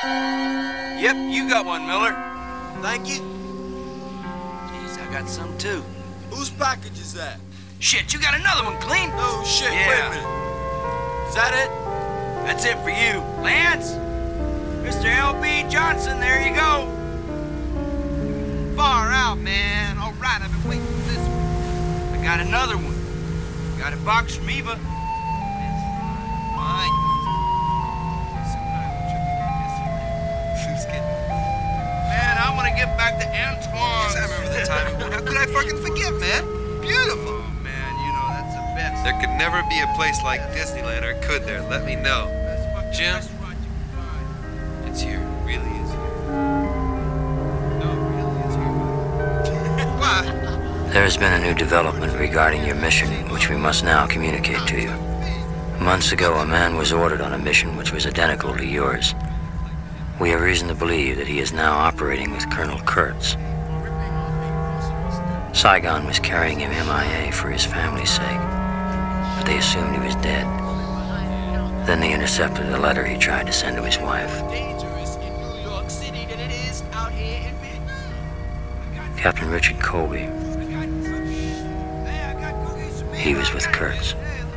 Yep, you got one, Miller. Thank you. Jeez, I got some too. Whose package is that? Shit, you got another one, Clean? No shit, Yeah. wait a minute. Is that it? That's it for you. Lance? Mr. L.B. Johnson, there you go. Far out, man. All right, I've been waiting for this one. I got another one. Got a box from Eva. Fine. Man, I want to get back to Antoine. Yes, I remember the time. How could I fucking forget, man? Beautiful. Oh, man, you know, that's the best. There could never be a place like Disneyland, or could there? Let me know. Jim? It's here. It really is here. No, it really is here. What? There has been a new development regarding your mission, which we must now communicate to you. Months ago, a man was ordered on a mission which was identical to yours. We have reason to believe that he is now operating with Colonel Kurtz. Saigon was carrying him MIA for his family's sake, but they assumed he was dead. Then they intercepted a letter he tried to send to his wife. Captain Richard Colby. He was with Kurtz.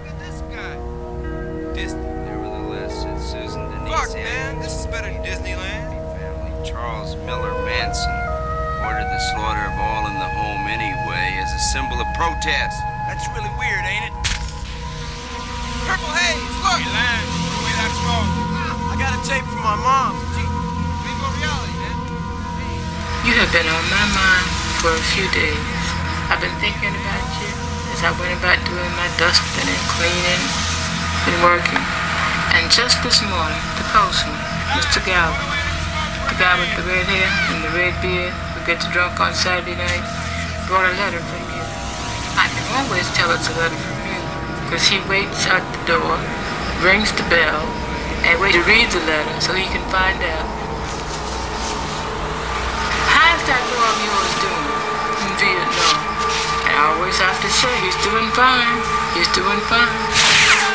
Disney, nevertheless, said Susan Denise. Fuck, man. This is better than Disneyland. Family. Charles Miller Manson ordered the slaughter of all in the home anyway as a symbol of protest. That's really weird, ain't it? Purple haze, look. Hey, Lance, put away that smoke. I got a tape from my mom. Bingo reality, man. You have been on my mind for a few days. I've been thinking about you as I went about doing my dusting and cleaning and working. And just this morning, the postman, Mr. Galvin, the guy with the red hair and the red beard who gets drunk on Saturday night, brought a letter from you. I can always tell it's a letter from you because he waits at the door, rings the bell, and waits to read the letter so he can find out. How's that boy of yours doing in Vietnam? And I always have to say, he's doing fine. He's doing fine.